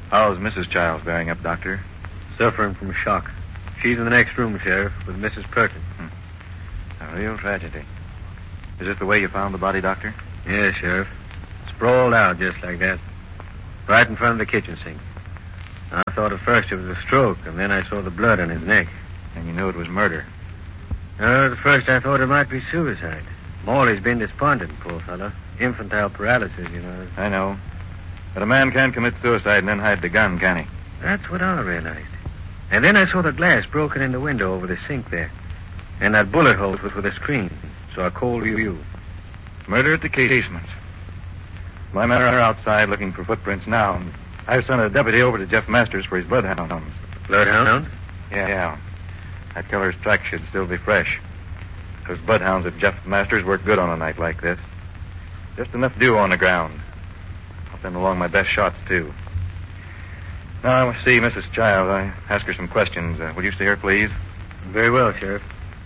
How's Mrs. Childs bearing up, Doctor? Suffering from shock. She's in the next room, Sheriff, with Mrs. Perkins. A real tragedy. Is this the way you found the body, Doctor? Yes, Sheriff. Sprawled out just like that. Right in front of the kitchen sink. I thought at first it was a stroke, and then I saw the blood on his neck. And you knew it was murder? At first I thought it might be suicide. Morley's been despondent, poor fellow. Infantile paralysis, you know. I know. But a man can't commit suicide and then hide the gun, can he? That's what I realized. And then I saw the glass broken in the window over the sink there. And that bullet hole was with a screen. So I called you. Murder at the casements. My men are outside looking for footprints now. And I've sent a deputy over to Jeff Masters for his bloodhounds. Bloodhound? Yeah. That killer's track should still be fresh. Those bloodhounds of Jeff Masters work good on a night like this. Just enough dew on the ground. I'll send along my best shots, too. Now, I want to see Mrs. Childs. I ask her some questions. Will you stay here, please? Very well, Sheriff.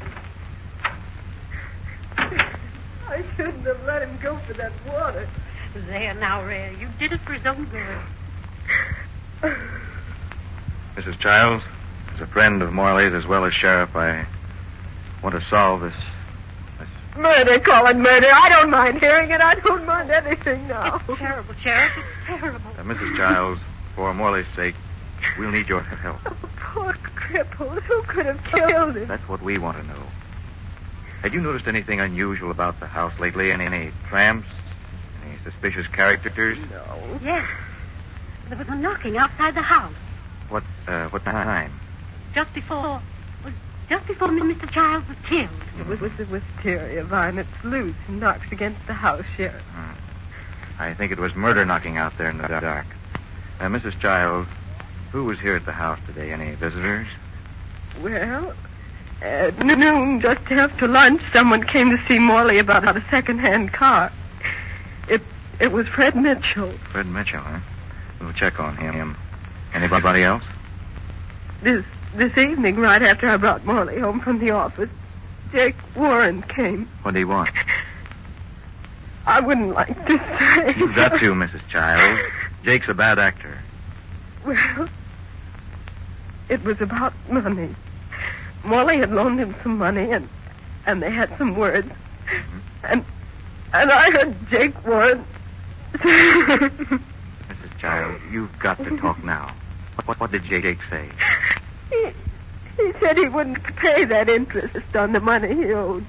I shouldn't have let him go for that water. There now, Ray. You did it for his own good. Mrs. Childs, as a friend of Morley's as well as Sheriff, I want to solve this. Murder, call it murder. I don't mind hearing it. I don't mind anything now. It's terrible, Sheriff. It's terrible. Mrs. Childs, for Morley's sake, we'll need your help. Oh, poor cripple. Who could have killed him? That's what we want to know. Had you noticed anything unusual about the house lately? Any tramps? Any suspicious characters? No. Yes. There was a knocking outside the house. What time? Just before Mr. Childs was killed. It was the wisteria vine. It's loose and knocks against the house, Sheriff. I think it was murder knocking out there in the dark. Mrs. Childs, who was here at the house today? Any visitors? Well, at noon, just after lunch, someone came to see Morley about a second-hand car. It was Fred Mitchell. Fred Mitchell, huh? We'll check on him. Anybody else? This evening, right after I brought Morley home from the office, Jake Warren came. What did he want? I wouldn't like to say. You've got to, Mrs. Childs. Jake's a bad actor. Well, it was about money. Morley had loaned him some money, and they had some words. Mm-hmm. And I heard Jake Warren. Mrs. Childs, you've got to talk now. What did Jake say? He said he wouldn't pay that interest on the money he owed.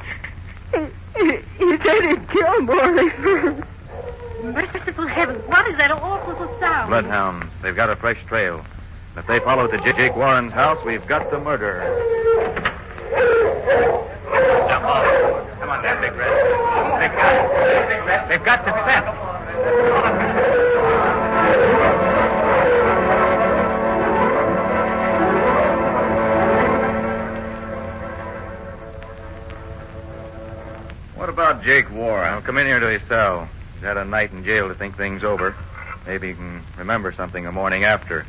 He said he'd kill Morley first. Merciful heavens, what is that awful sound? Bloodhounds. They've got a fresh trail. If they follow to Jake Warren's house, we've got the murderer. Jump off. Come on, Dan, Big Red. Big guy. Big Red. They've got the scent. What about Jake Warren? I'll come in here to his cell. He's had a night in jail to think things over. Maybe he can remember something the morning after.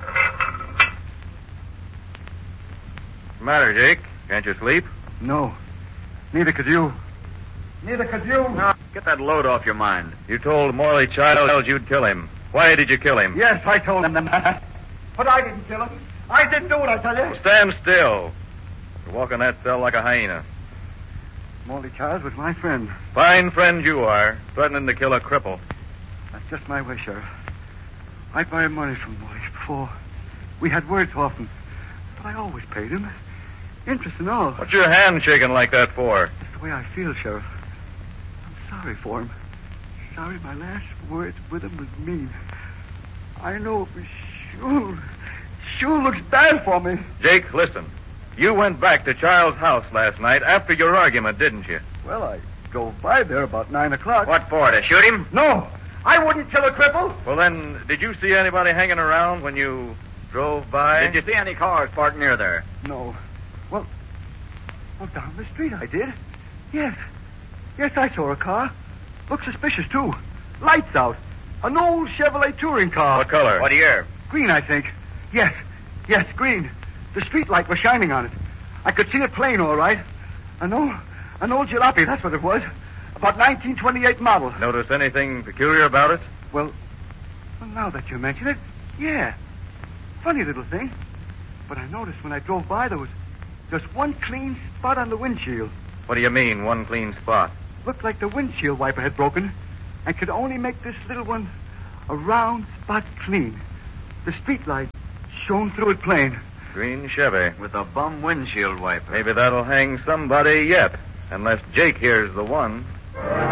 What's the matter, Jake? Can't you sleep? No. Neither could you. No, get that load off your mind. You told Morley Childs you'd kill him. Why did you kill him? Yes, I told him that. But I didn't kill him. I didn't do it, I tell you. Well, stand still. You're walking that cell like a hyena. Morley Childs was my friend. Fine friend you are, threatening to kill a cripple. That's just my way, Sheriff. I borrowed money from Morley before. We had words often. But I always paid him. Interest and all. What's your hand shaking like that for? It's the way I feel, Sheriff. I'm sorry for him. Sorry my last words with him was mean. I know it was sure looks bad for me. Jake, listen. You went back to Childs' house last night after your argument, didn't you? Well, I drove by there about 9 o'clock. What for, to shoot him? No, I wouldn't kill a cripple. Well, then, did you see anybody hanging around when you drove by? Did you see any cars parked near there? No. Well, down the street I did. Yes, I saw a car. Looked suspicious, too. Lights out. An old Chevrolet touring car. What color? What year? Green, I think. Yes, green. The street light was shining on it. I could see it plain, all right. An old jalopy, that's what it was. About 1928 model. Notice anything peculiar about it? Well, now that you mention it, Yeah. Funny little thing. But I noticed when I drove by there was just one clean spot on the windshield. What do you mean, one clean spot? Looked like the windshield wiper had broken and could only make this little one a round spot clean. The streetlight shone through it plain. Green Chevy. With a bum windshield wiper. Maybe that'll hang somebody yet, unless Jake here's the one.